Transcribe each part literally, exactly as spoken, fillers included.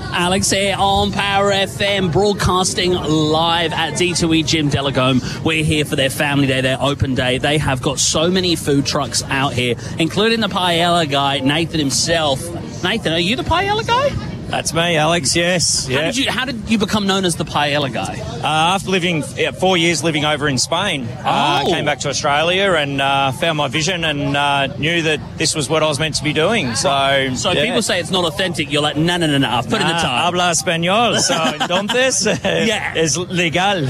Alex here on Power F M, broadcasting live at D two E Gym Delacombe. We're here for their family day, their open day. They have got so many food trucks out here, including the paella guy, Nathan himself. Nathan, are you the paella guy? That's me, Alex, yes. How, yeah. did you, how did you become known as the paella guy? Uh, after living yeah, four years living over in Spain, oh. uh, came back to Australia and uh, found my vision and uh, knew that this was what I was meant to be doing. So, so yeah. people say it's not authentic. You're like, no, no, no, no. I've put nah, in the time. Habla español, so entonces yeah. es legal.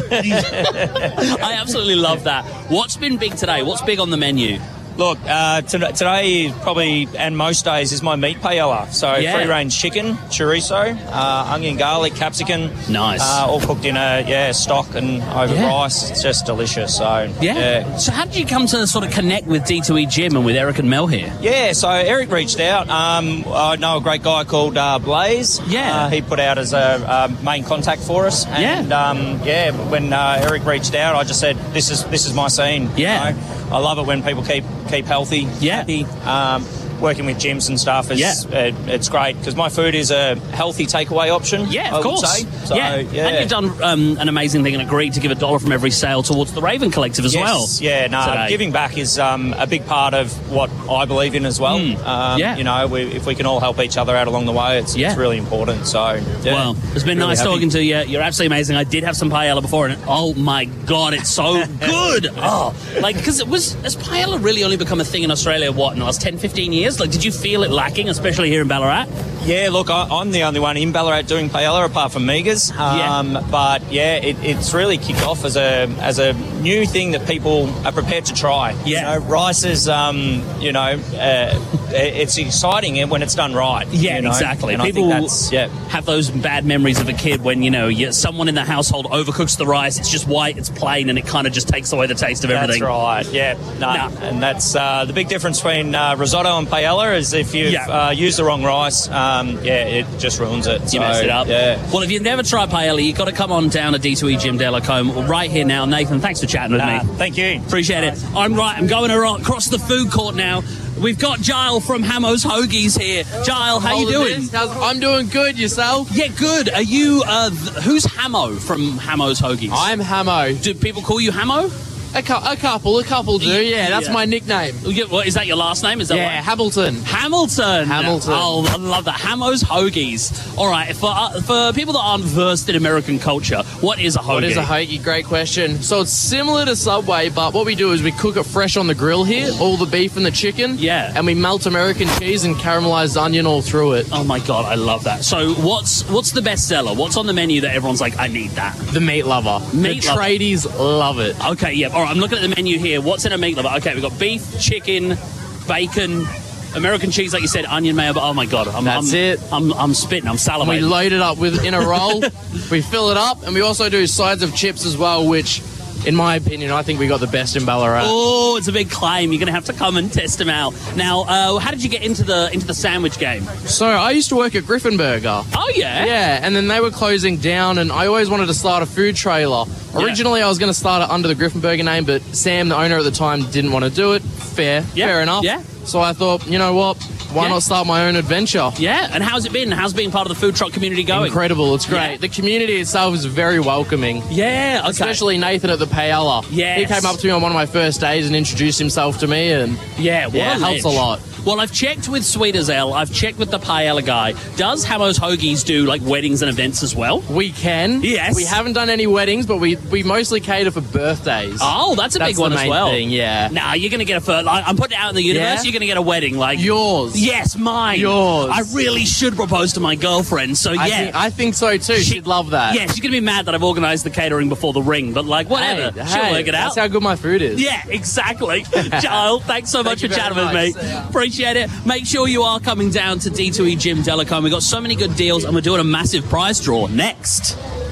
I absolutely love that. What's been big today? What's big on the menu? Look, uh, t- today probably, and most days, is my meat paella. So yeah. free-range chicken, chorizo, uh, onion, garlic, capsicum. Nice. Uh, all cooked in a, yeah, stock and over yeah. rice. It's just delicious. So yeah. yeah. So how did you come to sort of connect with D two E Gym and with Eric and Mel here? Yeah, so Eric reached out. Um, I know a great guy called uh, Blaze. Yeah. Uh, he put out as a uh, main contact for us. And, yeah. Um, yeah, when uh, Eric reached out, I just said, this is this is my scene. Yeah. You know? I love it when people keep keep healthy, yeah. happy. Um, working with gyms and stuff is yeah. uh, it's great because my food is a healthy takeaway option. Yeah, of I course. Would say. So, yeah. yeah, and you've done um, an amazing thing and agreed to give a dollar from every sale towards the Raven Collective as yes. well. Yeah, no, today. Giving back is um, a big part of what I believe in as well. Mm. Um, yeah. You know, we, if we can all help each other out along the way, it's, yeah. it's really important. So, yeah, well, it's been really nice happy. talking to you. You're absolutely amazing. I did have some paella before, and oh my god, it's so good. Oh, like because it was has paella really only become a thing in Australia? What in the last ten, fifteen years? Like, did you feel it lacking, especially here in Ballarat? Yeah, look, I, I'm the only one in Ballarat doing paella apart from Megas. Um, yeah. But yeah, it, it's really kicked off as a as a new thing that people are prepared to try. Yeah, you know, rice is, um, you know, uh, it's exciting when it's done right. Yeah, you know? exactly. And People I think that's, yeah. have those bad memories of a kid when, you know, you, someone in the household overcooks the rice. It's just white, it's plain, and it kind of just takes away the taste of everything. That's right. Yeah, no, nah. and that's uh, the big difference between uh, risotto and paella is if you've yeah. uh, used the wrong rice, um, yeah, it just ruins it. You so, mess it up. Yeah. Well, if you've never tried paella, you've got to come on down to D two E Gym Delacombe right here now. Nathan, thanks for chatting with uh, me. Thank you. Appreciate it. I'm right. I'm going across the food court now. We've got Giles from Hamo's Hoagies here. Giles, how you doing? How's, I'm doing good. Yourself? Yeah, good. Are you, uh, th- who's Hamo from Hamo's Hoagies? I'm Hamo. Do people call you Hamo? A, cu- a couple, a couple do, yeah. That's yeah. my nickname. Yeah, what, is that your last name? Is that yeah, right? Hamilton. Hamilton. Hamilton. Oh, I love that. Hamo's Hoagies. All right, for uh, for people that aren't versed in American culture, what is a hoagie? What is a hoagie? Great question. So it's similar to Subway, but what we do is we cook it fresh on the grill here, all the beef and the chicken. Yeah. And we melt American cheese and caramelized onion all through it. Oh my God, I love that. So what's what's the best seller? What's on the menu that everyone's like, I need that? The meat lover. Meat the lover. tradies love it. Okay, yeah. All right, I'm looking at the menu here. What's in a meat lover? Okay, we've got beef, chicken, bacon, American cheese, like you said, onion mayo. But oh my God, I'm, That's I'm, it. I'm, I'm spitting. I'm salivating. We load it up with in a roll. We fill it up, and we also do sides of chips as well, which, in my opinion, I think we got the best in Ballarat. Oh, it's a big claim. You're going to have to come and test them out. Now, uh, how did you get into the into the sandwich game? So I used to work at Griffin Burger. Oh yeah, yeah, and then they were closing down, and I always wanted to start a food trailer. Originally, yeah. I was going to start it under the Griffin Burger name, but Sam, the owner at the time, didn't want to do it. Fair, yeah. fair enough. Yeah. So I thought, you know what? Why yeah. not start my own adventure? Yeah, and how's it been? How's being part of the food truck community going? Incredible, it's great. Yeah. The community itself is very welcoming. Yeah, okay. Especially Nathan at the paella. Yes. He came up to me on one of my first days and introduced himself to me, and yeah, what yeah, a it helps a ledge. lot. Well, I've checked with Sweet as L. I've checked with the paella guy. Does Hamo's Hoagies do, like, weddings and events as well? We can. Yes. We haven't done any weddings, but we, we mostly cater for birthdays. Oh, that's a that's big one the as main well. Thing, yeah. Nah, you're going to get a first. I'm putting it out in the universe. Yeah? You're going to get a wedding. Like Yours. Yes, mine. Yours. I really should propose to my girlfriend, so yeah. I think, I think so too. She, She'd love that. Yeah, she's going to be mad that I've organised the catering before the ring, but, like, whatever. Hey, She'll hey, work it out. That's how good my food is. Yeah, exactly. Giles, thanks so much Thank for you chatting very with much. me. Appreciate it. Make sure you are coming down to D two E Gym Delacombe. We've got so many good deals, and we're doing a massive prize draw next.